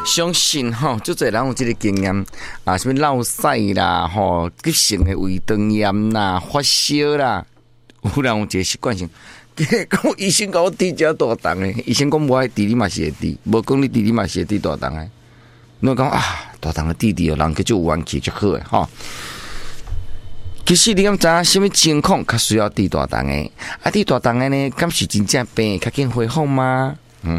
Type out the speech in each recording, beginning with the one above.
相信吼，就侪人有这个经验啊，什么落屎啦，吼，急性的胃肠炎啦、发烧啦，有人有一个习惯性。讲医生讲我滴遮大肠诶，医生讲无爱滴你嘛是会滴，无讲你滴你嘛是会滴大肠诶。侬讲啊，大肠诶滴滴哦，人个就有元气就好诶吼。其实你敢知影什么情况较需要滴大肠诶？啊，滴大肠诶呢，敢是真正病较紧恢复吗？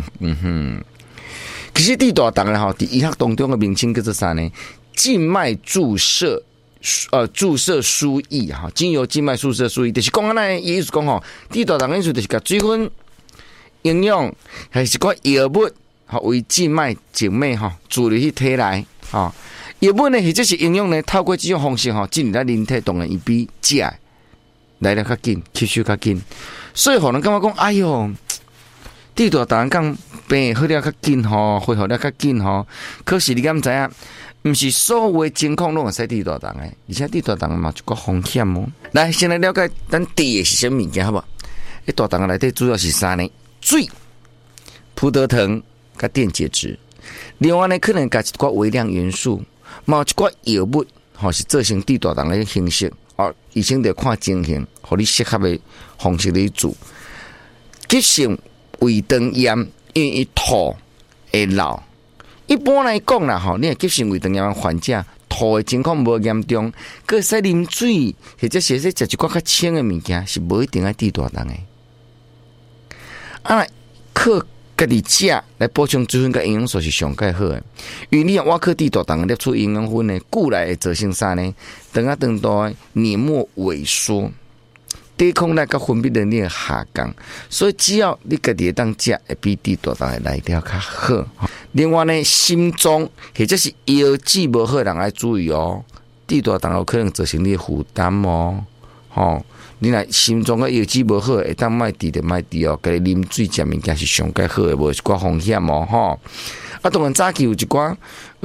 其实滴大肠诶吼，伫医学当中诶名称叫做啥呢？静脉注射。注射输液哈，经由静脉注射输液，就是讲安尼意思讲吼，滴大肠意思就是甲水分、营养还是个药物，吼为静脉吼注入去体内，吼药物呢或者是营养呢，透过这种方式吼进入咱人体，当然伊比食来得较紧，吸收较紧，所以可能感觉讲，哎哟，滴大肠讲病好了较紧吼，恢复了较紧吼，可是你敢知影？毋是所有的情况拢会使滴大肠诶，而且滴大肠嘛一个风险哦。来，先来了解咱滴的是什么物件好无？迄大肠内底主要是啥呢？水、葡萄糖、甲电解质。另外呢，可能加一寡微量元素，嘛有一寡药物，吼是造成滴大肠的形式。哦，医生得看情形，互你适合的方式来做。急性胃肠炎，因为伊吐会流。一般来讲啦，吼，你系急性胃肠炎患者，吐的情况无严重，佮使啉水，或者是食一寡较清的物件，是无一定爱滴大肠的。啊，靠家己食来补充水分佮营养素是上介好的，因为你若靠滴大肠摄取营养分呢，久来会造成啥呢？肠啊肠道黏膜萎缩。抵抗力甲分泌能力下降，所以只要你家己会当食，会比滴大肠的来得较好。另外呢，心脏或者是腰子无好，人爱注意哦。滴大肠有可能造成你的负担哦。吼，你若心脏甲腰子无好，会当卖滴就卖滴哦。家己啉水食物件是上介好的，无一寡风险哦。吼，啊，当然早期有一寡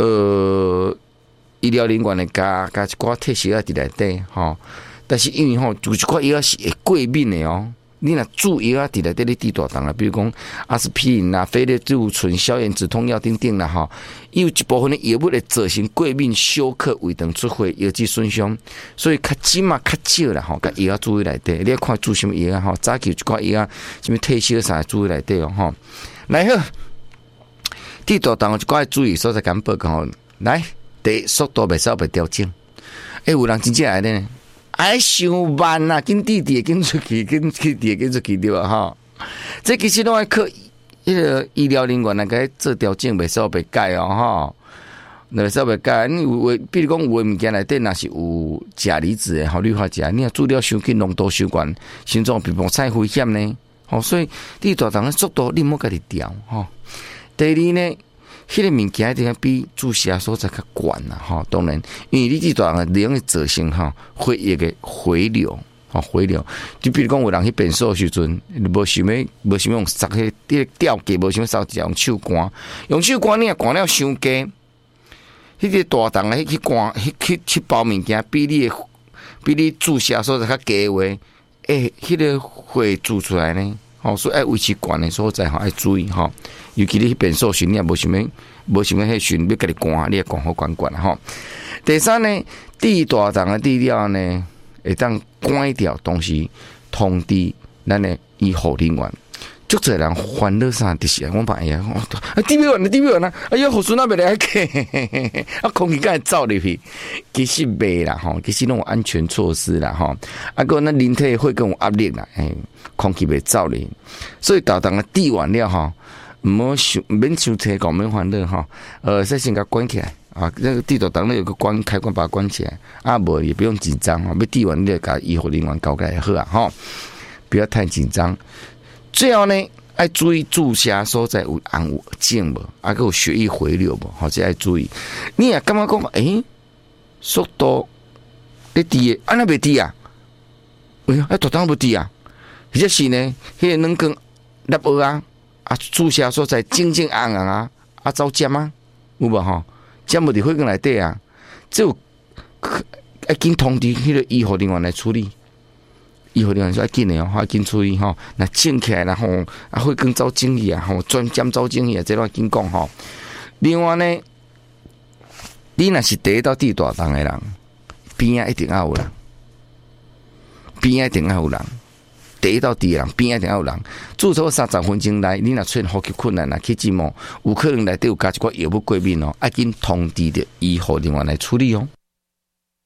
医疗人员的加一寡特色啊伫内底吼。但是因为吼，有一寡药是会过敏的哦。你若注药啊，伫内底咧滴大肠啊，比如讲阿司匹林啦、非列珠醇、消炎止痛药等等啦，吼，伊有一部分的药物会造成过敏、休克、胃肠出血、腰子损伤，所以较少嘛较少啦，吼，甲药啊注意内底，你要看注什么药啊，吼，早期有一寡药啊，什么退烧啥注意内底哦，吼。来好，滴大肠有一寡注意所在敢报告吼，来，第一速度袂使被调整，有人真正爱呢。哎，伤慢啦，紧滴滴，紧出去，紧去滴，紧出去对吧？哈，这其实拢爱靠迄个医疗人员来给做调整，袂使被改哦，哈，袂使被改。你有比如讲有的物件内底若是有钾离子的，吼，氯化钾，你若注了伤紧，浓度伤悬，心脏病变太危险呢。吼，所以滴大肠的速度你莫家己调，吼。第二呢。迄个物件一定比注射所在较悬啦，吼，当然，因为你滴大肠容易造成吼血液的回流，吼回流。就比如讲有人去变数时阵，无想要用塞迄个吊架，无想要烧用手关，用手关你若关了伤加，迄个大肠的去关去包物件，比你注射所在较加话，迄个血注出来呢。吼，所以爱维持悬的所在吼，爱注意吼。尤其你去变数时，你也无想要迄时要甲你关，你也关好关吼。第三呢，滴大肠的滴了呢，会当关掉东西，通知咱的医护人员。足侪人烦恼啥的是，我怕哎呀，滴不完啦，哎呀，护士那边来开，啊，空气敢走入去，其实袂啦吼，其实拢有安全措施啦吼，啊个咱人体会更有压力啦，空气袂走哩，所以大肠的滴完了吼，免伤提高，免烦恼吼，再先甲关起来啊，那个滴大肠有个开关把它关起来，啊无也不用紧张吼，要滴完你就甲医护人员交代好啊吼，不要太紧张。最后呢，爱注意注射所在有红有肿无，还有血液回流无，好，这爱注意。你也感觉讲，速度你滴的，安那袂滴啊？哎呀，大肠不滴啊？或者是呢，迄个软根粒蚵啊，注射所在晶晶红红啊，走尖啊，有无吼？尖无伫血管内底啊，只有要紧通知迄个医护人员来处理。医护人员说要紧的哦，要紧处理吼。那肿起来啦吼，血管走肿去啊，吼，尖走肿去啊，这乱紧讲吼。 另外呢，你若是第一道地大动的人，边啊一定要有人，边啊一定要有人。第一道地的人边啊一定要有人，至少30分钟内，你若出现呼吸困难啊，去急诊，有可能内底有加一寡药物过敏哦，要紧通知着医护人员来处理哦。